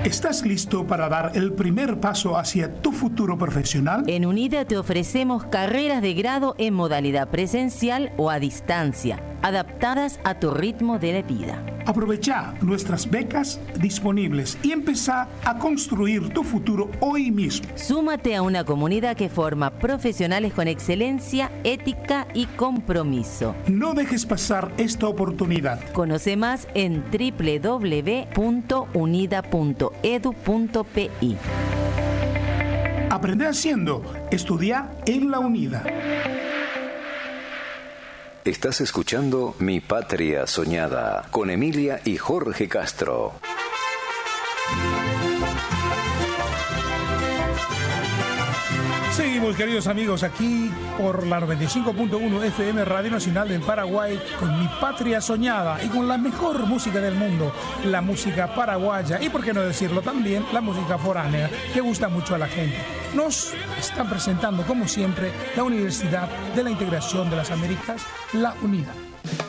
¿Estás listo para dar el primer paso hacia tu futuro profesional? En UNIDA te ofrecemos carreras de grado en modalidad presencial o a distancia, adaptadas a tu ritmo de vida. Aprovecha nuestras becas disponibles y empezá a construir tu futuro hoy mismo. Súmate a una comunidad que forma profesionales con excelencia, ética y compromiso. No dejes pasar esta oportunidad. Conoce más en www.unida.edu.pi. Aprende haciendo. Estudia en la UNIDA. Estás escuchando Mi Patria Soñada con Emilia y Jorge Castro. Seguimos, queridos amigos, aquí por la 95.1 FM Radio Nacional del Paraguay con Mi Patria Soñada y con la mejor música del mundo, la música paraguaya y, por qué no decirlo también, la música foránea que gusta mucho a la gente. Nos están presentando, como siempre, la Universidad de la Integración de las Américas, la UNIDA.